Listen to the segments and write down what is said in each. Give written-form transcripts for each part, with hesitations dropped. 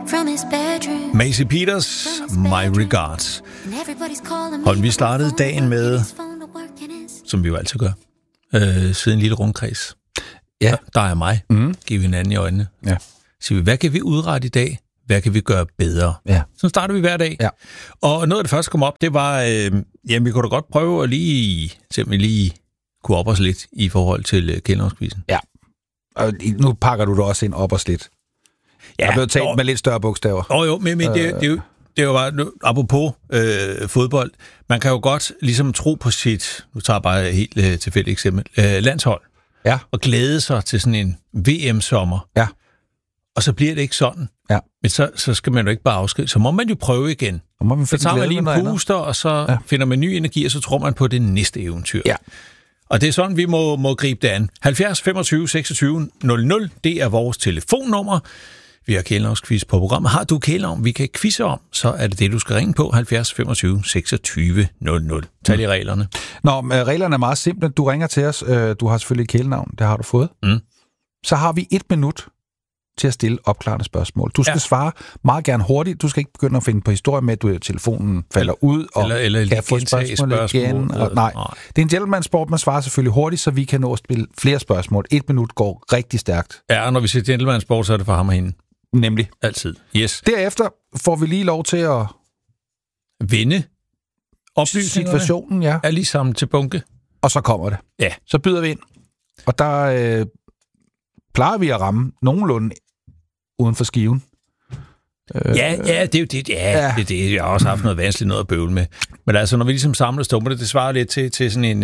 Maisie Peters, My Regards. Og vi startede dagen med, som vi jo altid gør, siden en lille rundkreds. Ja. Der er mig. Giver vi hinanden i øjnene. Ja. Siger vi, hvad kan vi udrette i dag? Hvad kan vi gøre bedre? Ja. Så starter vi hver dag. Ja. Og noget af det første, der kom op, det var, jamen vi kunne da godt prøve at lige kunne op os lidt i forhold til kældnerskvisen. Ja. Og nu pakker du det også ind op os lidt. Ja, der er blevet talt med lidt større bogstaver. Jo, men det er jo bare, apropos fodbold, man kan jo godt ligesom tro på sit, nu tager jeg bare et helt tilfældigt eksempel, landshold. Ja. Og glæde sig til sådan en VM-sommer. Ja. Og så bliver det ikke sådan. Ja. Men så skal man jo ikke bare afskrive. Så må man jo prøve igen. Så tager man lige en puster, og så finder man ny energi, og så tror man på det næste eventyr. Ja. Og det er sådan, vi må gribe det an. 70 25 26 00, det er vores telefonnummer. Vi har kældnavnsquiz på programmet. Har du kældnavn, vi kan quizze om, så er det du skal ringe på. 70 25 26 00. Tag lige reglerne. Reglerne er meget simple. Du ringer til os. Du har selvfølgelig kældnavn. Det har du fået. Så har vi 1 minut til at stille opklarende spørgsmål. Du skal svare meget gerne hurtigt. Du skal ikke begynde at finde på historie med, at telefonen falder ud og eller kan få spørgsmål igen. Nej. Det er en gentleman-sport. Man svarer selvfølgelig hurtigt, så vi kan nå at spille flere spørgsmål. 1 minut går rigtig stærkt. Ja, når vi siger gentleman-sport, så er det for ham og hende. Nemlig. Altid. Yes. Derefter får vi lige lov til at vinde oplysningerne. Situationen, ja. Er lige samlet til bunke. Og så kommer det. Ja. Så byder vi ind. Og der plejer vi at ramme nogenlunde uden for skiven. Ja, det er jo det. Ja, det er det. Jeg har også haft noget vanskeligt noget at bøvle med. Men altså, når vi ligesom samler stumper, det svarer lidt til sådan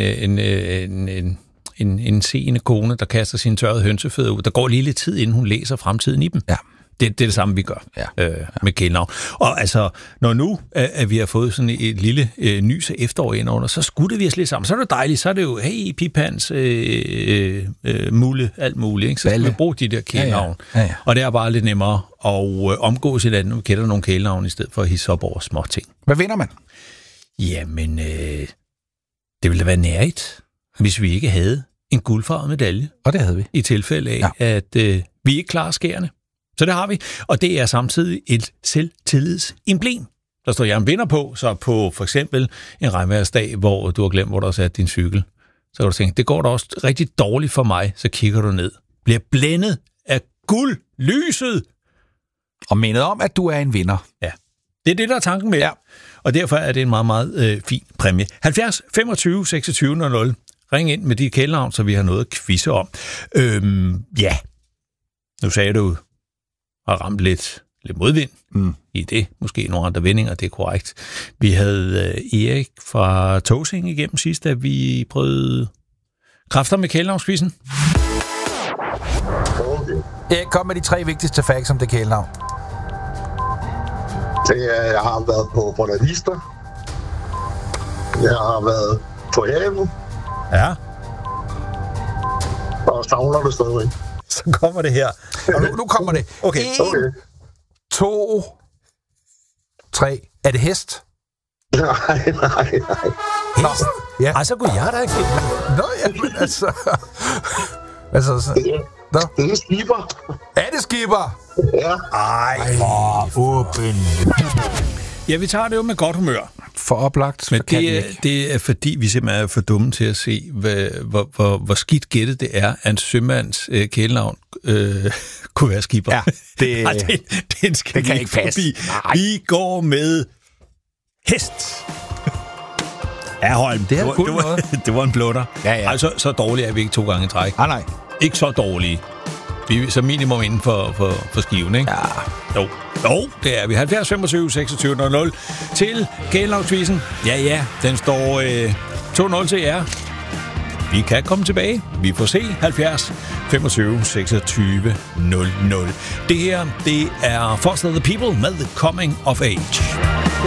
en seende kone, der kaster sin tørrede hønsefødder ud. Der går lige lidt tid, inden hun læser fremtiden i dem. Ja. Det er det samme, vi gør med kældnavn. Og altså, når nu at vi har fået sådan et lille nys af efterår indenunder, så skudder vi os lidt sammen. Så er det dejligt. Så er det jo, hey, pipans, mulle, alt muligt. Ikke? Så skal vi bruge de der kældnavn. Ja. Og det er bare lidt nemmere at omgås hinanden, når vi kender nogle kældnavn, i stedet for at hisse op over små ting. Hvad vinder man? Jamen, det ville da være nærigt, hvis vi ikke havde en guldfarvet medalje. Og det havde vi. I tilfælde af, at vi ikke klarer skærene. Så det har vi, og det er samtidig et selvtillidsemblem. Der står jeg en vinder på, så på for eksempel en regnværsdag, hvor du har glemt, hvor du har sat din cykel, så kan du tænke, det går da også rigtig dårligt for mig, så kigger du ned. Bliver blændet af guldlyset. Og mindet om, at du er en vinder. Ja, det er det, der er tanken med. Ja. Og derfor er det en meget, meget fin præmie. 70 25 26 00. Ring ind med de kældnavn, så vi har noget at quizze om. Ja, nu sagde du, har ramt lidt modvind i det. Måske nogle andre vendinger, det er korrekt. Vi havde Erik fra Tåsing igennem sidst, da vi prøvede kræfter med kældnavnsquizzen. Erik, kom med de 3 vigtigste facts om det kældnavn. Jeg har været på Bonavista. Jeg har været på havet. Ja. Og savner det stadig. Så kommer det her. Og nu kommer det. Okay. 1, 2, 3. Er det hest? Nej. Hest? Ja. Ej, så kunne jeg da ikke. Nå, jamen altså... så... Det er skipper. Er det skipper? Ja. Ej, for åben. Ja, vi tager det jo med godt humør. For oplagt. Men det er fordi, vi simpelthen er for dumme til at se, hvor skidt gættet det er, at en sømands kælenavn kunne være skipper. Ja, det kan ikke passe. Vi går med hest. Ja, Holm, det var en blunder. Ja. Altså, så dårligt er vi ikke 2 gange i træk. Nej. Ikke så dårlige. Vi er så minimum inden for skiven, ikke? Ja. Jo, det er vi. 70 25 26 00 til kældnavnsquizzen. Ja, den står 2-0 til jer. Vi kan komme tilbage. Vi får se. 70 25 26 00. Det her, det er Foster the People med The Coming of Age.